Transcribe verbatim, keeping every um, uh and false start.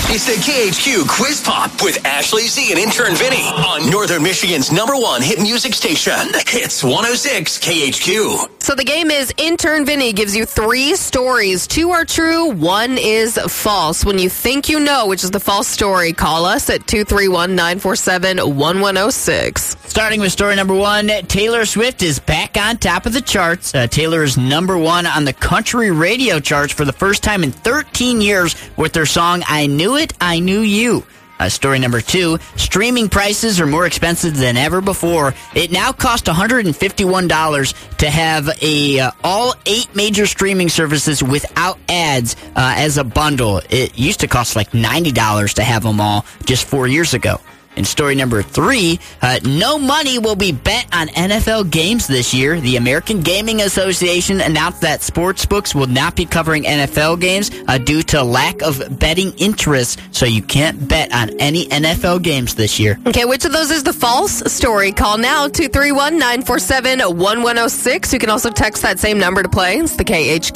It's the K H Q Quiz Pop with Ashley Z and intern Vinny on Northern Michigan's number one hit music station. Hits one oh six K H Q. So the game is intern Vinny gives you three stories. Two are true, one is false. When you think you know which is the false story, call us at two three one, nine four seven, one one oh six. Starting with story number one, Taylor Swift is back on top of the charts. Uh, Taylor is number one on the country radio charts for the first time in thirteen years with their song, I Knew It, I Knew You. Uh, story number two, streaming prices are more expensive than ever before. It now costs one hundred fifty-one dollars to have a uh, all eight major streaming services without ads uh, as a bundle. It used to cost like ninety dollars to have them all just four years ago. And story number three, uh, no money will be bet on N F L games this year. The American Gaming Association announced that sportsbooks will not be covering N F L games uh, due to lack of betting interest, so you can't bet on any N F L games this year. Okay, which of those is the false story? Call now, two three one, nine four seven, one one oh six. You can also text that same number to play. It's the K H